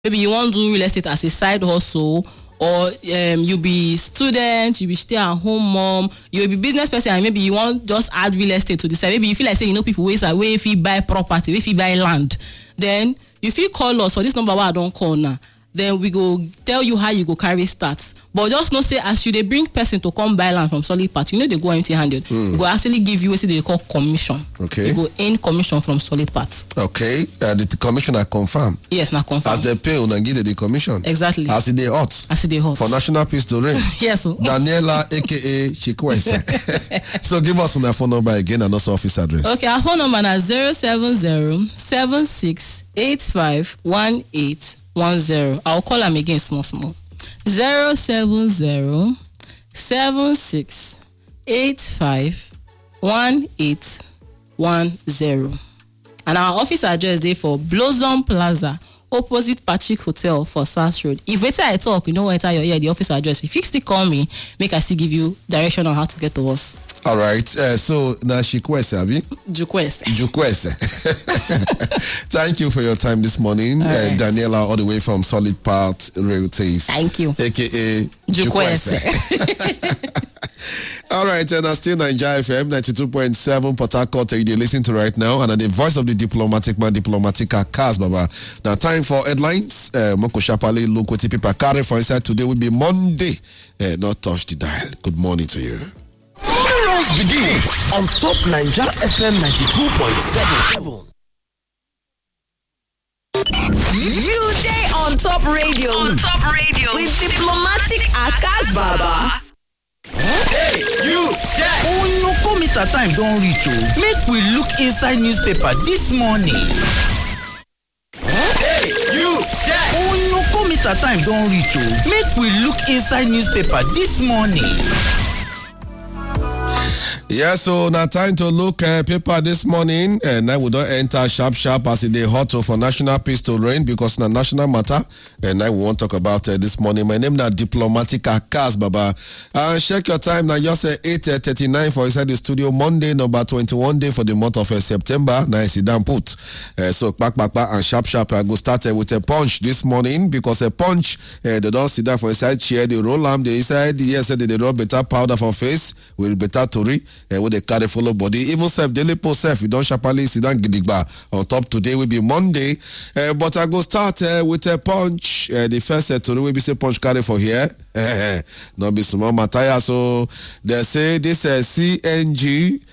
maybe you want to do real estate as a side hustle, or you be student, you be stay at home mom, you be business person, and maybe you want just add real estate to the side. Maybe you feel like say people wey if you buy property, if you buy land, then you fit call us for this number where I don't call now. Then we go tell you how you go carry start. But just know say as you they bring person to come buy land from Solid Part, they go empty handed. We go actually give you what they call commission. Okay. You go earn commission from Solid Part. Okay. The commission are confirmed. Yes, not confirmed. As they pay on and give the commission. Exactly. As they hot. As they hot. For National Peace to reign. Yes. Daniela aka Chikwese. So give us my phone number again and also office address. Okay, our phone number is 070-7685-1810. I'll call them again small. 070-7685-1810. And our office address is for Blossom Plaza, opposite Patrick Hotel for South Road. If later I talk, enter your ear the office address. If you still call me, make I still give you direction on how to get to us. All right. So now Chikwese, have you? Jukwese. Thank you for your time this morning, right. Daniela, all the way from Solid Part Realties. Thank you. AKA Jukwese. All right, and still Nigeria FM 92.7 Port Harcourt you listen to right now, and the voice of the diplomatic man, Diplomatica Kaz Baba. Now time for headlines. Moko Shapali, look what people carry for inside today will be Monday. Not touch the dial. Good morning to you. Heroes begins on top Nigeria FM 92.7. You day on top radio. With Diplomatic Akas Baba. Hey, you there! Oh no, meter time don't reach you. Make we look inside newspaper this morning. Hey, you there! Oh no, meter time don't reach you. Make we look inside newspaper this morning. Yeah, so now time to look paper this morning, and now we don't enter sharp as it is hot for National Peace to reign because na national matter, and now we won't talk about this morning. My name is Diplomatica Kaz Baba. Check your time now, just 8:39 for inside the studio. Monday, number 21 day for the month of September. Now sit down put. So back and sharp. I go start with a punch this morning because a punch they don't sit down for inside chair. They roll them the inside. Yes, they roll better powder for face with better tori. With the carry follow body, even self daily post self, you don't sharply sit down gidigba on top. Today will be Monday, but I go start with a punch. The first today will be say punch carry for here. Not be small matter. So they say this CNG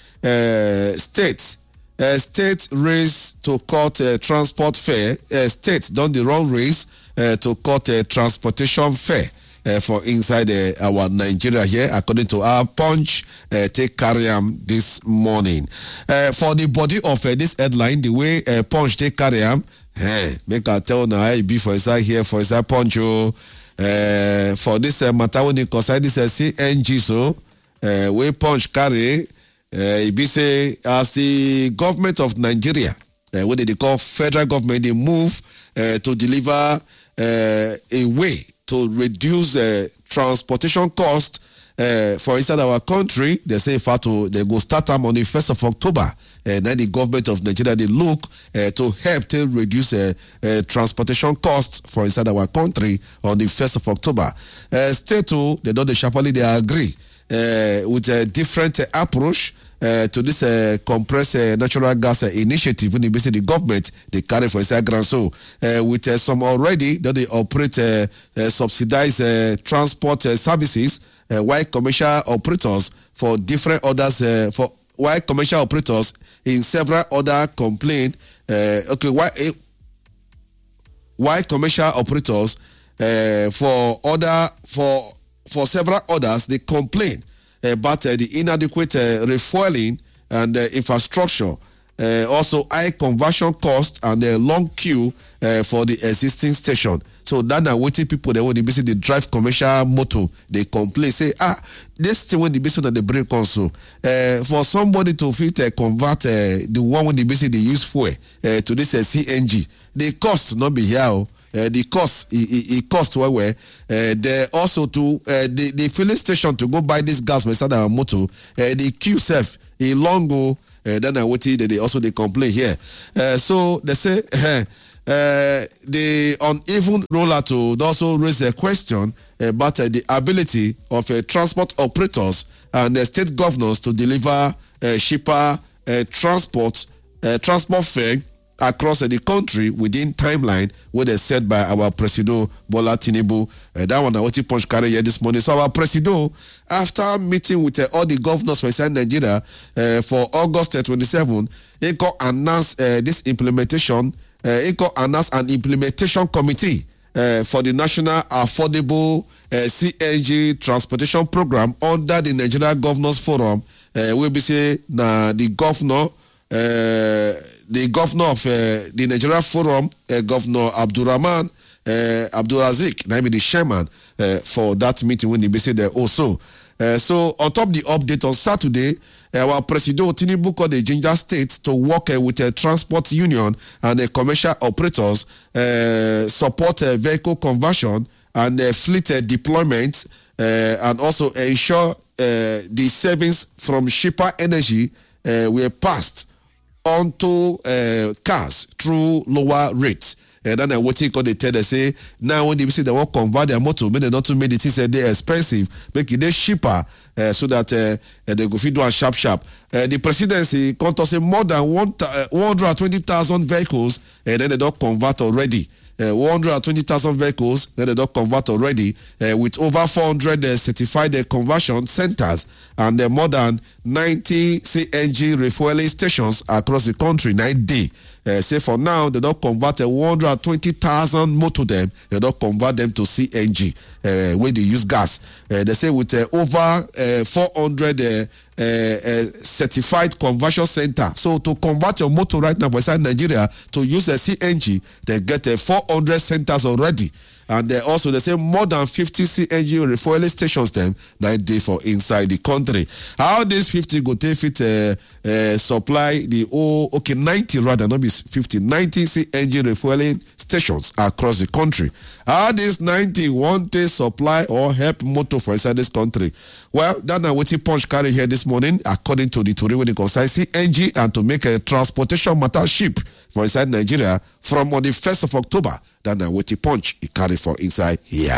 state race to cut transport fare. State done the wrong race to cut transportation fare. For inside our Nigeria here, according to our punch, take carry this morning. For the body of this headline, the way punch take carry make I tell now I be for inside here for inside punch. For this matter when you consider this CNG, so we punch carry, it be say as the government of Nigeria, what they call federal government, they move to deliver a way to reduce transportation cost for inside our country. They say they go start them on the 1st of October. Now the government of Nigeria, they look to help to reduce transportation costs for inside our country on the 1st of October. State too, they don't sharply they agree with a different approach to this compressed natural gas initiative. When the government they carry for inside Grand So with some already that they operate subsidized transport services, while commercial operators for different others for while commercial operators in several other complain why commercial operators for several others they complain about the inadequate refueling and infrastructure, also high conversion cost and a long queue for the existing station. So that are waiting people that when they basically drive commercial motor, they complain, say, this thing when the basically they bring console for somebody to fit convert the one when they basically use fuel to this CNG, the cost not be here. The cost it costs well. They also to the filling station to go buy this gas beside our motor. The queue self a long go. Then I wait they also they complain here. So they say the uneven rollout would also raise a question about the ability of transport operators and state governors to deliver cheaper transport fare across the country within timeline where they set by our Presido Bola Tinubu. That one I want to punch carry here this morning. So our Presido, after meeting with all the governors for inside Nigeria for August 27, he could announce this implementation. He could announce an implementation committee for the National Affordable CNG Transportation Program under the Nigeria Governors Forum. We'll be say na the governor of the Nigeria Forum, Governor Abdurrahman Abdurazik, na be the chairman for that meeting when they be say there also. So on top of the update on Saturday, our President Tinubu called the Ginger State to work with a transport union and commercial operators, support vehicle conversion and fleet deployment, and also ensure the savings from cheaper energy were passed onto cars through lower rates. And then what they call they tell they say now when they say they want convert their motor, maybe they not to make it say they're expensive, make it cheaper so that they go feed one sharp. The presidency can't say more than 120,000 vehicles, and then they don't convert already. 120,000 vehicles, then they don't convert already, with over 400 certified conversion centers and more than 90 CNG refueling stations across the country 9 days. Say for now, they don't convert 120,000 motor them, they don't convert them to CNG where they use gas. They say with over 400 certified conversion center. So to convert your motor right now inside Nigeria to use a CNG, they get 400 centers already. And also they say more than 50 CNG refueling stations them 9 days for inside the country. How this 50 go take it supply the 90 rather, not be 50, 90 CNG refueling stations across the country. How this 90 want to supply or help motor for inside this country? Well, that's what Punch carry here this morning, according to the Tory when it concerns CNG and to make a transportation matter cheap for inside Nigeria from on the 1st of October. That's what Punch he carry for inside here.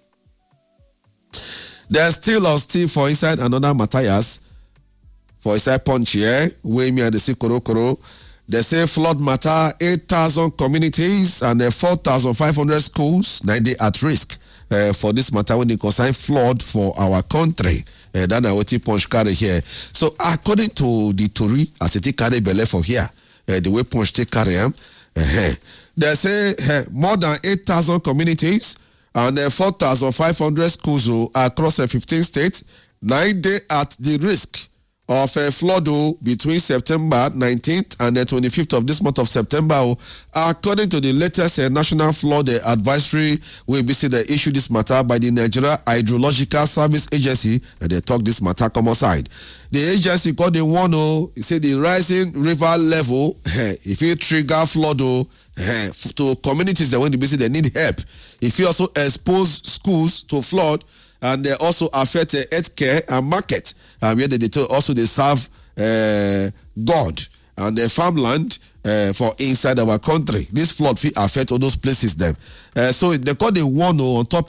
There's still for inside another Matthias for inside Punch here. Where me and the see Koro. They say flood matter 8,000 communities and 4,500 schools 90 at risk for this matter when it concerns flood for our country. That's what Punch carry here. So according to the Tory, as it carry belle for here, the way Punch take carry him, they say more than 8,000 communities and 4,500 schools across 15 states 9 days at the risk of a flood between September 19th and the 25th of this month of September. According to the latest National Flood Advisory, we be see the issue this matter by the Nigeria Hydrological Service Agency, and they talk this matter come outside. The agency called the one say the rising river level, if it trigger flood to communities that when they say they need help, if you also expose schools to flood, and they also affect healthcare and market. Where they also they serve God and the farmland for inside our country. This flood will affect all those places them. So they call the one on top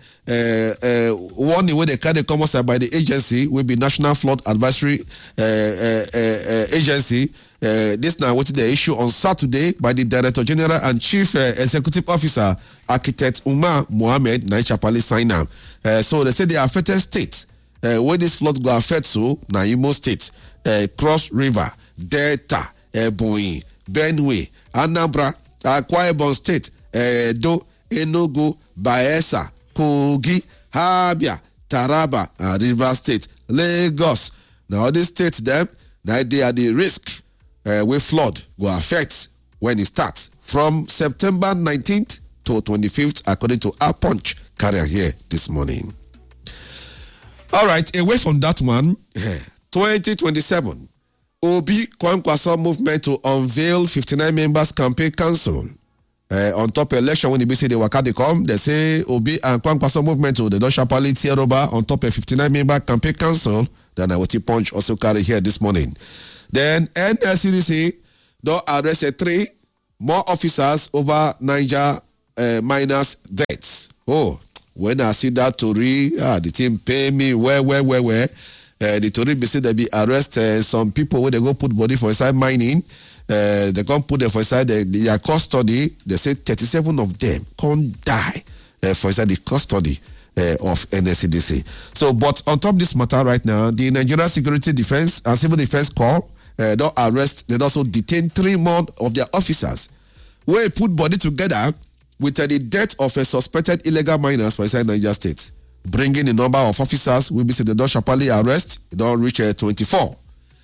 one where they can come outside by the agency will be National Flood Advisory Agency. This now what the issue on Saturday by the Director General and Chief Executive Officer Architect Umar Mohammed Naichapali Sainam. So they say the affected states where this flood go affect so na Imo State, Cross River, Delta, Ebonyi, Benue, Anambra, Akwa Ibom State, Edo, Enugu, Bayelsa, Kogi, Abia, Taraba, and Rivers State, Lagos. Now all these states them, now they are the risk where flood will affect when it starts from September 19th to 25th, according to our Punch carrier here this morning. All right, away from that one, 2027, Obi Kwankwaso movement to unveil 59 members campaign council. On top election, when they say they waka they come, they say Obi and Kwankwaso movement to the Dosha Pali Tieroba on top of 59 member campaign council. Then I will Punch also carry here this morning. Then NLCDC don't arrest 3 more officers over Niger miners' deaths. Oh, when I see that Tory, the team pay me well. The Tory be say they be arrest some people where they go put body for inside mining. They come put them for inside their custody. They say 37 of them can't die for inside the custody of NSCDC. So, but on top of this matter right now, the Nigeria Security Defense and Civil Defense Corps don't arrest. They also detain 3 more of their officers where put body together with the death of a suspected illegal miners for inside Niger State, bringing the number of officers we be say they don't sharply arrest. It don't reach 24.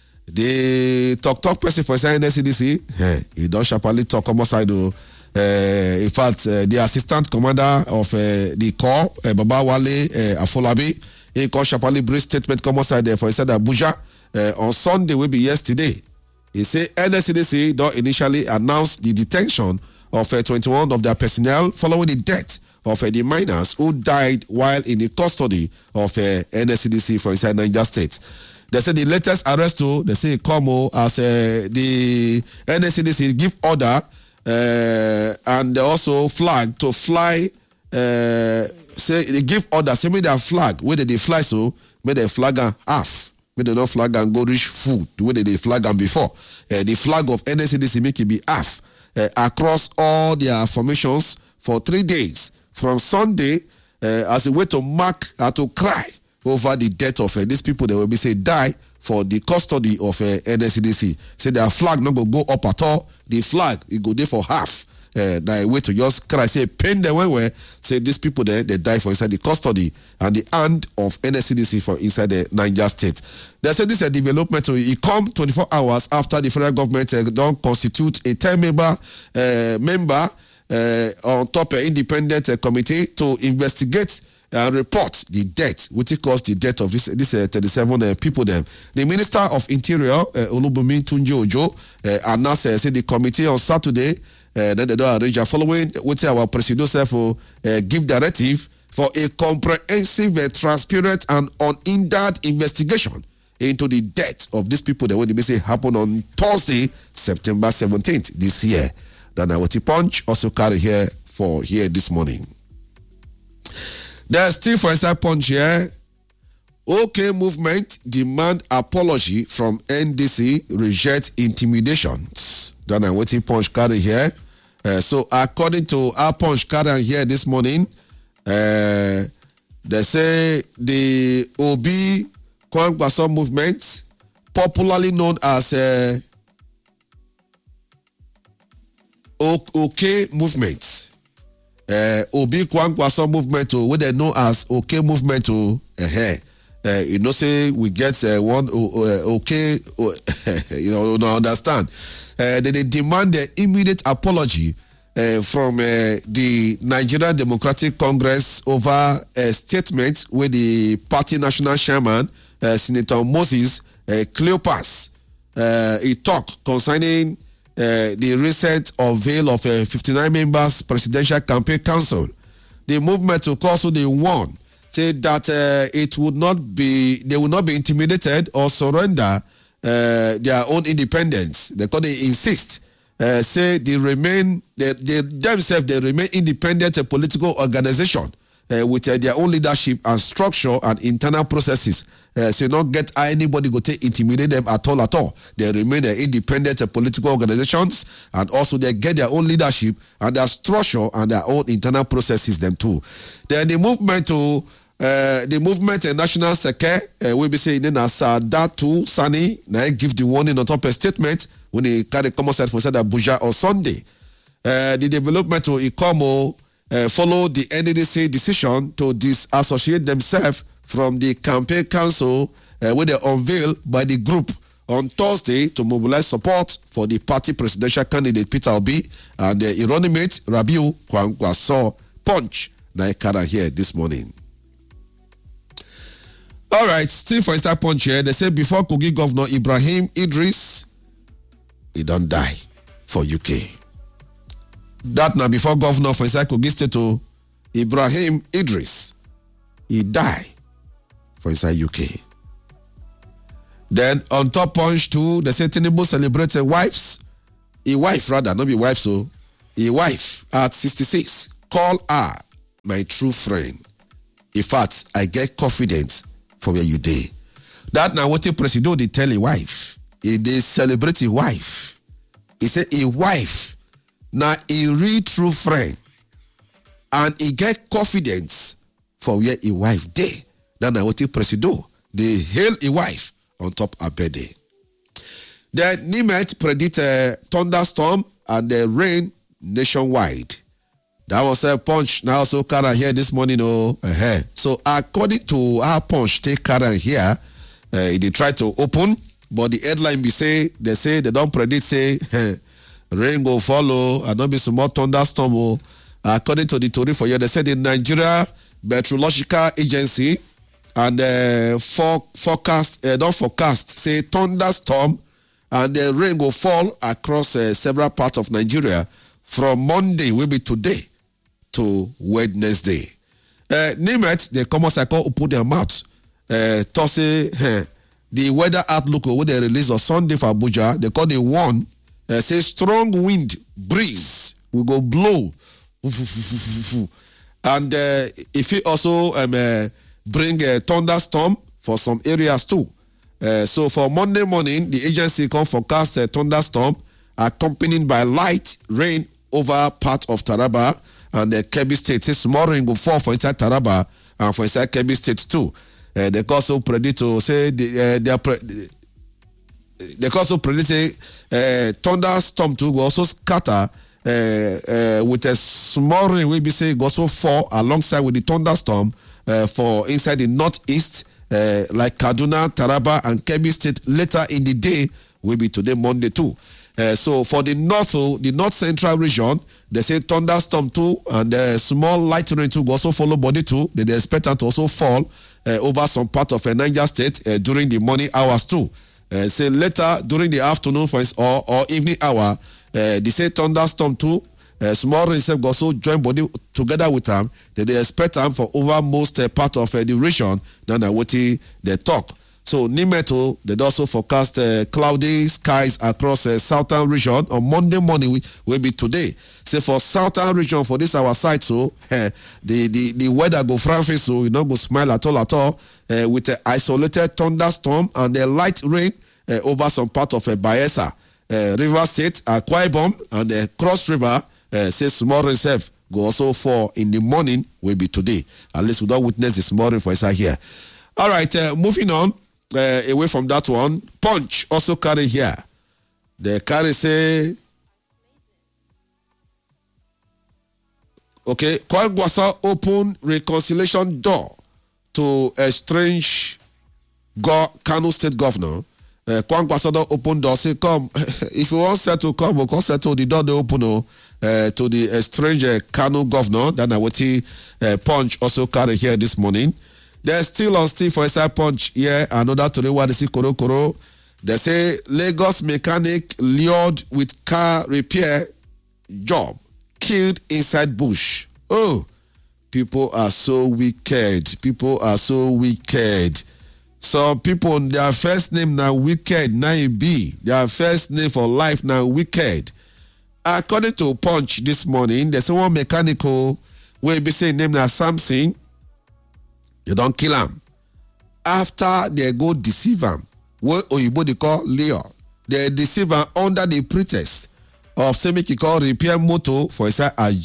The talk person for inside NSCDC, he don't sharply talk on side. In fact, the assistant commander of the corps, Baba Wale Afolabi, he called sharply brief statement come outside there for inside Abuja on Sunday will be yesterday. He say NSCDC don't initially announce the detention of 21 of their personnel following the death of the miners who died while in the custody of NSCDC for inside Niger State. They say the latest arrest too, they say come as the NSCDC give order and they also flag to fly say they give order, say make their flag where they fly so make they flag and half. Make they not flag and go reach full the way they flag and before. The flag of NSCDC make it be half across all their formations for 3 days from Sunday as a way to mark to cry over the death of these people that will be say die for the custody of NSCDC. Say their flag not go up at all. The flag it go there for half. That way to just cry, say pain them where say these people there they die for inside the custody and the hand of NSCDC for inside the Niger State. They say this development it come 24 hours after the federal government don't constitute a 10-member member on top independent committee to investigate and report the death, which caused the death of this 37 people. Them, the Minister of Interior, Olubunmi Tunji Ojo, announced say the committee on Saturday. Then they don't arrange following which our president for give directive for a comprehensive, transparent, and unhindered investigation into the death of these people that when they say happened on Thursday, September 17th this year. Then I want to punch also carry here this morning. There's still for inside punch here. OK movement demand apology from NDC, reject intimidations. Then I want to punch carry here. So according to our punch carry here this morning, they say the Obi Kwankwaso movement, popularly known as OK movement. Obi Kwankwaso movement, what they know as OK movement, you know, say we get one OK, you know, don't understand. They demand the immediate apology from the Nigerian Democratic Congress over a statement where the party national chairman, Senator Moses Cleopas, he talked concerning the recent unveil of a 59 members presidential campaign council. The movement will also they warn, say that they will not be intimidated or surrender their own independence. They insist, say they remain independent political organization with their own leadership and structure and internal processes. So not get anybody go to intimidate them at all. They remain independent political organizations and also they get their own leadership and their structure and their own internal processes them too. Then the movement and National Secretary will be saying that Sadatu Sani now give the warning on top of statement when he carry common side for Abuja on Sunday. The development will Ikomo follow the NDC decision to disassociate themselves from the campaign council where they unveiled by the group on Thursday to mobilize support for the party presidential candidate Peter Obi and the Ironimate Rabiu Kwankwaso. Punch Naikara here this morning. All right, still for inside punch here, they say before Kogi Governor Ibrahim Idris, he don't die for UK. That now before Governor for inside Kogi State to Ibrahim Idris, he died for inside UK. Then on top punch too, they say Tinubu celebrated wives A wife rather, not be wife so. A wife at 66, call her my true friend. In fact, I get confidence for where you dey. That now what the president they tell a wife. They celebrate a wife. He say a wife now a real true friend. And he get confidence for where a wife dey. That now what the president they hail a wife on top of birthday. The NIMET predict a thunderstorm and the rain nationwide. That was a punch. Now also carry here this morning. So according to our punch, take carry here. They try to open, but the headline they say they don't predict say rain go follow and not be some more thunderstorm. According to the story for you, they said the Nigeria Meteorological Agency and forecast say thunderstorm and the rain will fall across several parts of Nigeria from Monday, will be today, to Wednesday. NIMET, the common cycle, open their mouth to say the weather outlook when they release on Sunday for Abuja, they call the one, say strong wind breeze will go blow. And if it also bring a thunderstorm for some areas too. So for Monday morning, the agency can forecast a thunderstorm accompanied by light rain over part of Taraba and Kebbi State. Say small rain will fall for inside Taraba and for inside Kebbi State too. They can also predict to say they can also predict say thunderstorm too will also scatter with a small rain will be say go also fall alongside with the thunderstorm for inside the northeast. Like Kaduna, Taraba, and Kebbi State later in the day will be today Monday too. So for the north central region, they say thunderstorm too and small light rain too will also follow body too. They expect them to also fall over some part of Niger State during the morning hours too. Say later during the afternoon for or evening hour, they say thunderstorm too. Small rain will also join body together with them. They expect them for over most part of the region than what they talk. So NIMET, they also forecast cloudy skies across southern region on Monday morning will be today. Say for southern region for this our side, so the weather go frantic, so you not go smile at all with an isolated thunderstorm and a light rain over some part of Bayelsa, River State, Akwa Ibom, and the Cross River. Say small rain go also fall in the morning will be today. At least we don't witness the small rain for us here. All right, moving on away from that one. Punch also carry here. The carry say, okay, Kwagwasa open reconciliation door to estrange Kano State Governor. Kwagwasa don open door say come if you want settle come we can settle the door they open to the strange Kano governor. Then I will see Punch also carry here this morning. They're still on still for SI Punch here. Another to the what they see Koro. They say Lagos mechanic lured with car repair job killed inside bush. Oh, people are so wicked. People are so wicked. Some people, their first name now wicked, now it be. Their first name for life now wicked. According to Punch this morning, there's one mechanical where be saying name now Samson. You don't kill him. After they go deceive him, what Oyibo they call Leo, they deceive him under the pretext of saying he call repair motor for his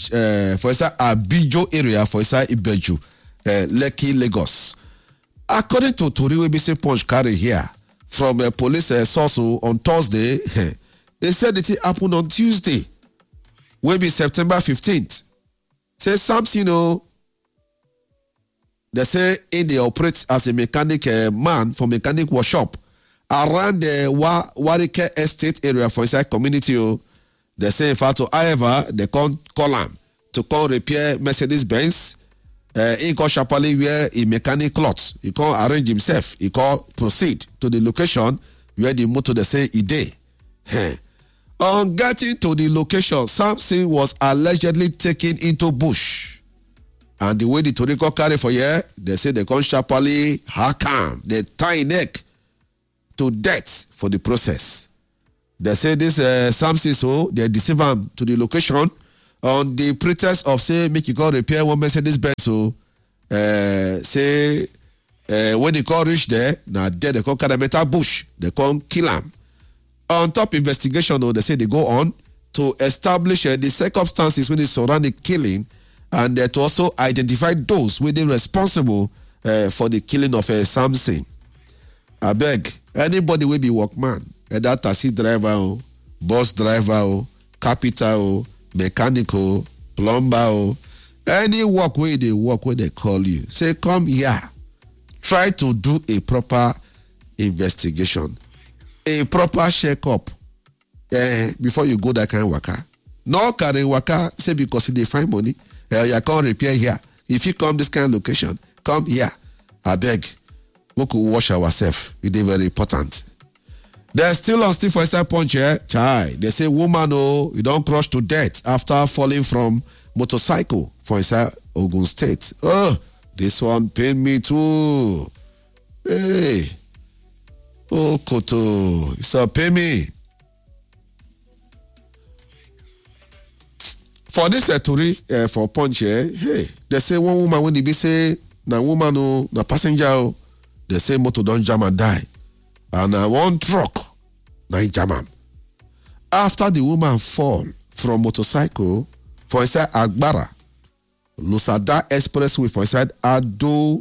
Abijo area for his Ibeju, Lekki, Lagos. According to Tori WBC Punch carry here from a police source on Thursday, they said it happened on Tuesday, will be September 15th. Say Samson, they say they operate as a mechanic man for mechanic workshop around the Warike Estate area for inside community. They say in fact, however, they can't call him to come repair Mercedes-Benz. He can sharply wear a mechanic clothes. He can arrange himself. He can proceed to the location where the motor they say he day. On getting to the location, Samson was allegedly taken into bush. And the way the Toriko carry for here, they say they can sharply hack him. They tie neck to death for the process. They say this Samson so they deceive him to the location on the pretext of say make you go repair one Mercedes Benz so say when they call reach there now there they call Kadameta Bush they come kill him. On top investigation they say they go on to establish the circumstances when they surround the killing and to also identify those who are responsible for the killing of Samson. I beg anybody will be workman, that taxi driver, bus driver, carpenter, mechanical, plumber, any work where they call you. Say come here. Try to do a proper investigation, a proper check-up before you go that kind of waka. No carry waka say because they find money. You can't repair here. If you come this kind of location, come here. I beg. We could wash ourselves. It is very important. They're still on still for a punch here. Chai. They say woman you don't crush to death after falling from motorcycle for inside Ogun State. Oh, this one pain me too. Hey. Oh, Koto. So pay me. For this story, for punch here, hey, they say one woman when they be say na woman na passenger they say motor don't jam and die. And one truck na jam am. After the woman fall from motorcycle for inside Agbara, Lusada Expressway for inside Ado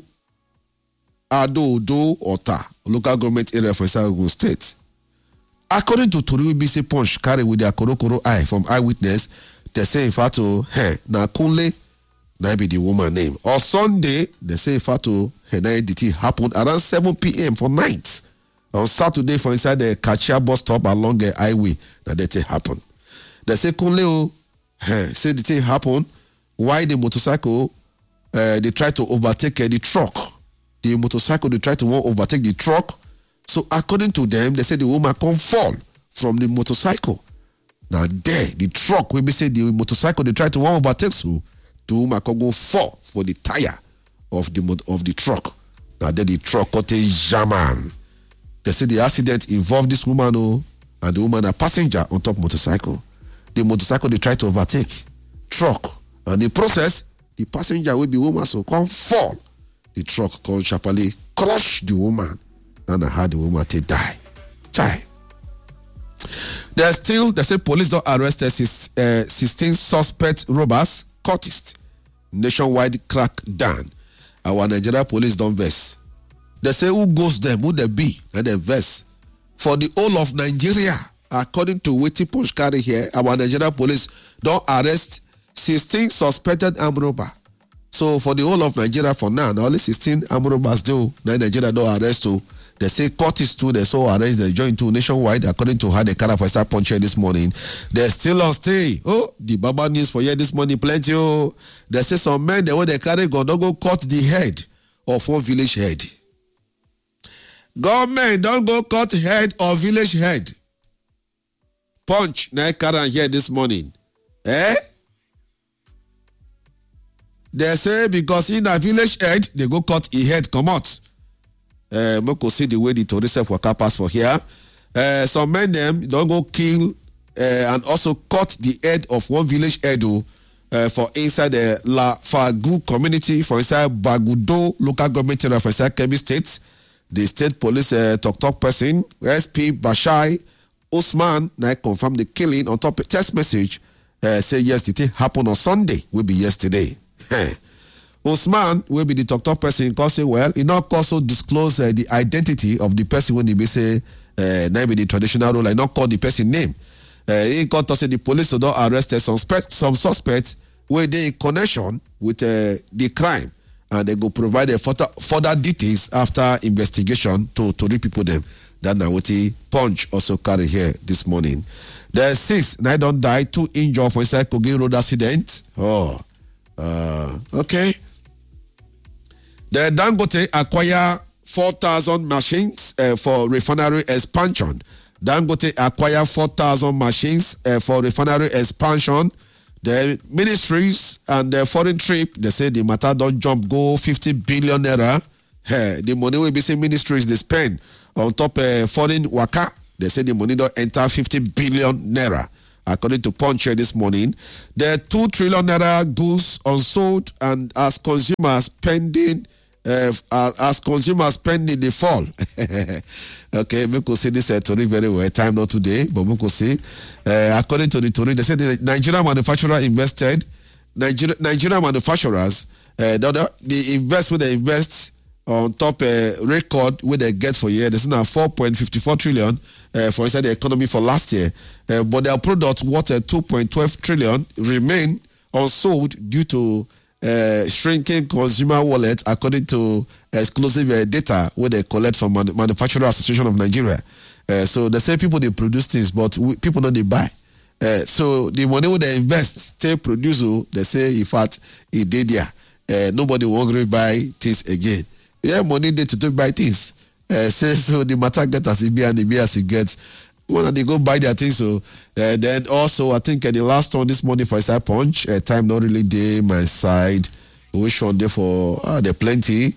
Ota, local government area for inside Ogun State. According to Tori BC Punch carry with their Korokoro eye from eyewitness, they say in fact na Kunle na be the woman name. On Sunday, they say in fact her identity happened around 7 p.m. for night. On Saturday for inside the Kachia bus stop along the highway that the thing happened. They say Kunle say the thing happened why the motorcycle they try to overtake the truck. The motorcycle they try to overtake the truck. So according to them, they say the woman come fall from the motorcycle. Now there, the truck will be say the motorcycle they try to overtake so the woman can go fall for the tire of the truck. Now there the truck got a jam. They say the accident involved this woman and the woman a passenger on top motorcycle. The motorcycle they try to overtake truck and the process the passenger will be woman so come fall. The truck can sharply crush the woman and I had the woman to die. Chai. They say police don't arrest 16 suspect robbers, cultists. Nationwide crackdown. Our Nigeria police don't vex. They say who goes them, who they be, and they vex. For the whole of Nigeria, according to Witty Punch carry here, our Nigeria police don't arrest 16 suspected armed robbers. So for the whole of Nigeria for now, only 16 armed robbers do. Now Nigeria don't arrest too. They say cultists too, they so arranged they join to nationwide according to how they carry for start punch here this morning. They're still on stay. Oh, the Baba news for here this morning plenty. They say some men the way they carry gun don't go cut the head of one village head. Government don't go cut head of village head. Punch na carry here this morning. They say because in a village head they go cut a head come out. Moko see the way the Torisef waka pass for here. Some men them don't go kill and also cut the head of one village head for inside the La Fagu community for inside Bagudo local government area for inside Kebbi State. The state police talk person SP Bashai Osman now confirmed the killing on top of text message. Say yes, the thing happened on Sunday. Will be yesterday. Osman will be the talk person because say well, he not also disclose the identity of the person when he be say maybe the traditional role. I not call the person name. He got to say the police don't arrest some suspects where they in connection with the crime and they go provide further details after investigation to read people them. That now what he Punch also carry here this morning. The 6 now don't die, 2 injured for inside Kogi road accident. Okay. The Dangote acquire 4,000 machines for refinery expansion. Dangote acquire 4,000 machines for refinery expansion. The ministries and the foreign trip, they say the matter don't jump go 50 billion naira. The money will be say ministries they spend on top foreign waka They say the money don't enter 50 billion naira. According to Punch here this morning, the 2 trillion naira goes unsold, and as consumers spending the fall. Okay, we could see this story very well. Time not today, but we could see. According to the story, they said the Nigerian manufacturer invested. Nigerian manufacturers, they invest on top record where they get for year. This is now 4.54 trillion for inside the economy for last year. But their products worth 2.12 trillion remain unsold due to shrinking consumer wallets, according to exclusive data where they collect from Manufacturer Association of Nigeria. So they say people they produce things, but people don't they buy. So the money where they invest, they produce, they say in fact it did there. Nobody will agree buy things again. Yeah, money there to buy things. Say so the matter get as it be and the be as it gets. When they go buy their things, so then also I think the last one this morning for Side Punch, time not really day my side. Which one there for the plenty.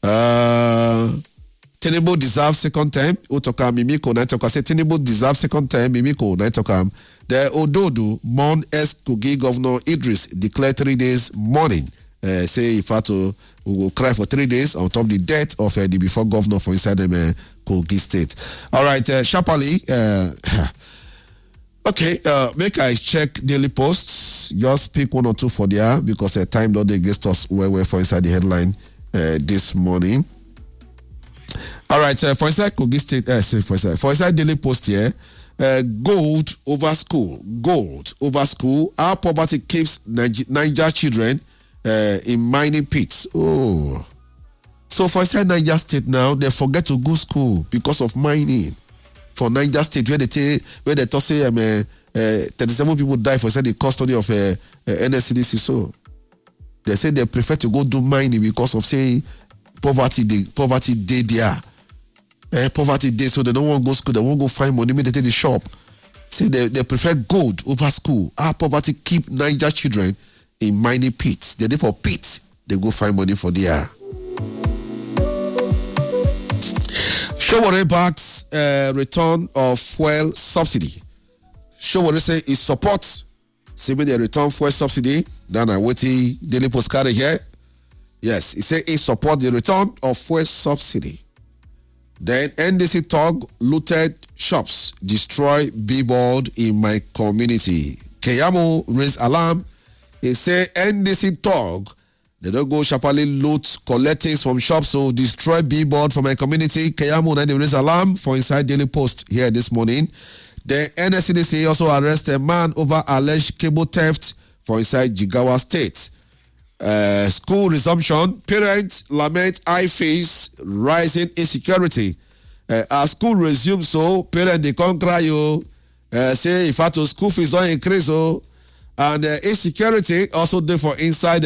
Tinubu deserves second term. Utoka Mimiko Naitoka say Tinubu deserves second term. Mimiko Naitoka. The Ododu Mon Kogi Governor Idris declared 3 days mourning. Say if we will cry for 3 days on top of the death of the before governor for inside them Kogi State. All right, sharply. Okay, make I check daily posts. Just pick 1 or 2 for there because time don't against us where we're for inside the headline this morning. All right, for inside Kogi State, for inside daily post here. Gold over school. Our poverty keeps Niger children in mining pits. Oh, so for inside Niger State now, they forget to go school because of mining. For Niger State, where they say 37 people die for inside the custody of NSCDC. So they say they prefer to go do mining because of say poverty day there. Poverty day, so they don't want to go school, they won't go find money, they take the shop. Say they prefer gold over school. Our poverty keep Niger children in mining pits. They for pits, they go find money for their. Showore backs return of fuel subsidy. Showore say it supports saving the return fuel subsidy. Then I waiting daily post carry here. Yes, it say it support the return of fuel subsidy. Then NDC Tog looted shops, destroy billboard in my community. Keyamo raised alarm. He say NDC Tog, they don't go sharply loot, collect things from shops, so destroy billboard for my community. Keyamo now they raise alarm for inside Daily Post here this morning. The NSCDC also arrested a man over alleged cable theft for inside Jigawa State. School resumption, parents lament high fees, rising insecurity. As school resumes, so parents they can't cry say if at school fees don't increase, and insecurity also there for inside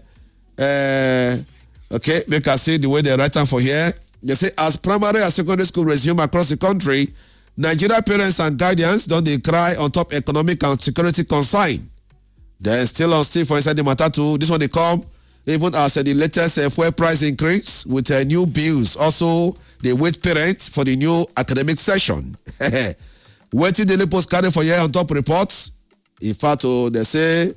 okay, make us see the way they write down for here. They say as primary and secondary school resume across the country, Nigeria parents and guardians don't they cry on top economic and security concern. Then still on still for inside the matter too. This one they come even as the latest fuel price increase with new bills. Also, they wait parents for the new academic session. Waiting daily post carry for here on top reports. In fact, they say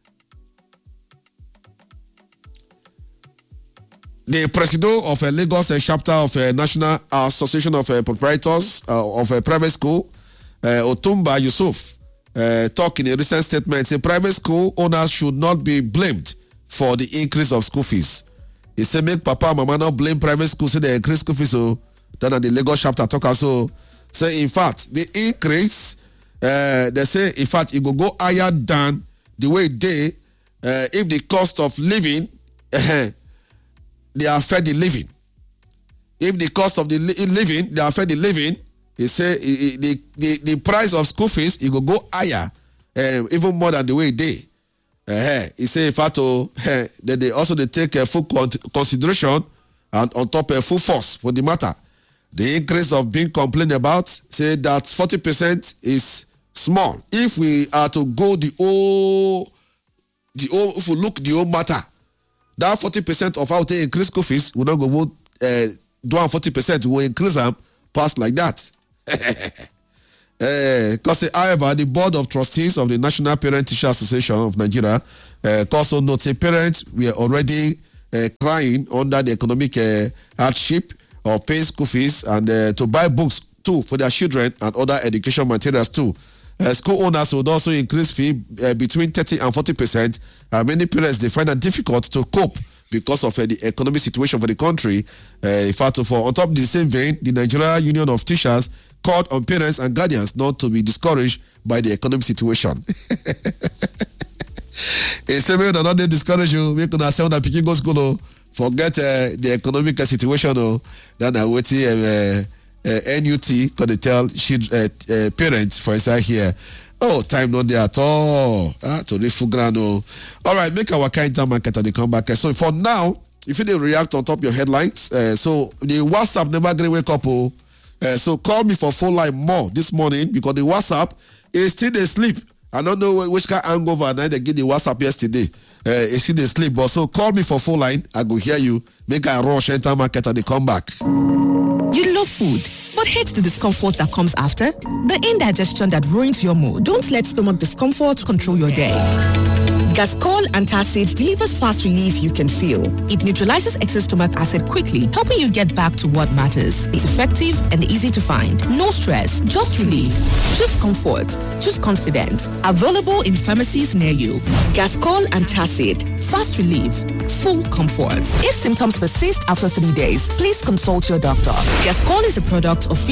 the president of a Lagos chapter of a National Association of Proprietors of a Private School, Otumba Yusuf, talk in a recent statement, say private school owners should not be blamed for the increase of school fees. He said make papa and mama not blame private school, say they increase school fees. So then at the Lagos chapter talk also say in fact the increase, they say in fact it will go higher than the way they if the cost of living they affect the living. If the cost of the living they affect the living. He say the price of school fees it will go higher, even more than the way they. He say in fact that they also they take full consideration and on top full force for the matter. The increase of being complained about say that 40% is small. If we are to go if we look the whole matter, that 40% of our increase school fees will not go do 40% will increase them past like that. Because, however, the Board of Trustees of the National Parent Teacher Association of Nigeria also notes parents were already crying under the economic hardship of paying school fees and to buy books too for their children and other education materials too. School owners would also increase fee between 30 and 40%. Many parents, they find it difficult to cope because of the economic situation for the country. In fact, on top of the same vein, the Nigeria Union of Teachers called on parents and guardians not to be discouraged by the economic situation. It's same way that not they discourage you, we can say that picking go school, forget the economic situation, then I wait NUT gonna tell parents for inside here. Oh, time not there at all. To refugrano. All right, make our kind time market and they come back. So for now, if you didn't react on top of your headlines, so the WhatsApp never gonna wake up. So call me for phone line more this morning because the WhatsApp is still asleep. I don't know which kind of hangover and they get the WhatsApp yesterday. It's still asleep, but so call me for phone line. I go hear you. Make a rush enter market and they come back. You love food, but hate the discomfort that comes after? The indigestion that ruins your mood. Don't let stomach discomfort control your day. Gascol Antacid delivers fast relief you can feel. It neutralizes excess stomach acid quickly, helping you get back to what matters. It's effective and easy to find. No stress, just relief. Choose comfort. Choose confidence. Available in pharmacies near you. Gascol Antacid. Fast relief. Full comfort. If symptoms persist after 3 days, please consult your doctor. Gascol is a product of